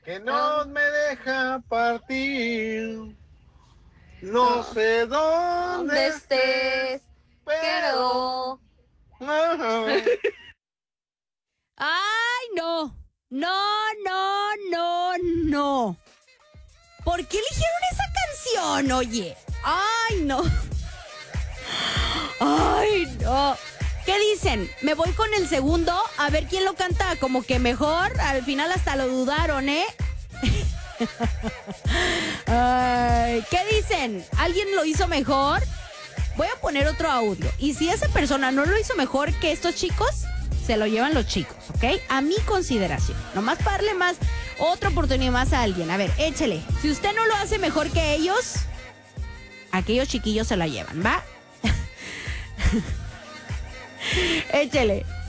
que no me deja partir. No sé dónde estés, pero... ¡Ay, no! No, no, no, no. ¿Por qué eligieron esa canción, oye? ¡Ay, no! ¡Ay, no! ¿Qué dicen? Me voy con el segundo, a ver quién lo canta como que mejor. Al final hasta lo dudaron, ¿eh? Ay, ¿qué dicen? ¿Alguien lo hizo mejor? Voy a poner otro audio. Y si esa persona no lo hizo mejor que estos chicos, se lo llevan los chicos, ¿ok? A mi consideración. Nomás para darle más, otra oportunidad más a alguien. A ver, échele. Si usted no lo hace mejor que ellos, aquellos chiquillos se la llevan, ¿va? Échele.